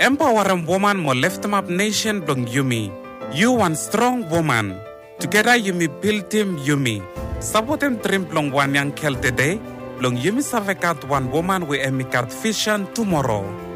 Empowering woman mo lift up nation blong Yumi. You one strong woman. Together Yumi build team Yumi. Sabotem dream blong one young kel today. Blong Yumi savekat one woman we emikat vision tomorrow.